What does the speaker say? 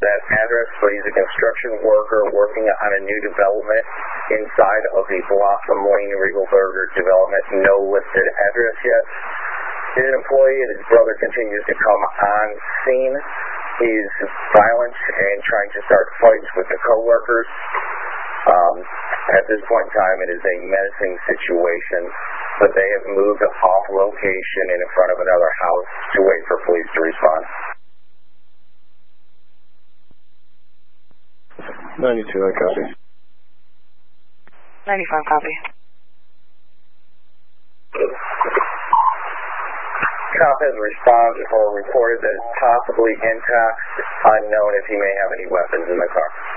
that address, but he's a construction worker working on a new development inside of the Blossom Lane Regalburger development. No listed address yet. He's an employee, and his brother continues to come on scene. He's violent and trying to start fights with the co-workers. At this point in time, it is a menacing situation, but they have moved off location and in front of another house to wait for police to respond. 92, I copy. 95, copy. Cop has responded or reported that it's possibly intact, unknown if he may have any weapons in the car.